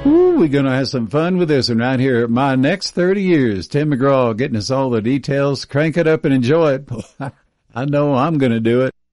Ooh, we're going to have some fun with this one right here. My Next 30 Years. Tim McGraw getting us all the details. Crank it up and enjoy it. I know I'm going to do it.